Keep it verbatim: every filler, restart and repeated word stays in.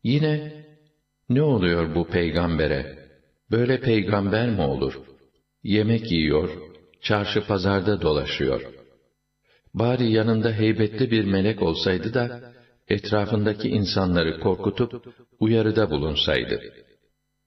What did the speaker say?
Yine, ne oluyor bu peygambere? Böyle peygamber mi olur? Yemek yiyor, çarşı pazarda dolaşıyor. Bari yanında heybetli bir melek olsaydı da, etrafındaki insanları korkutup, uyarıda bulunsaydı.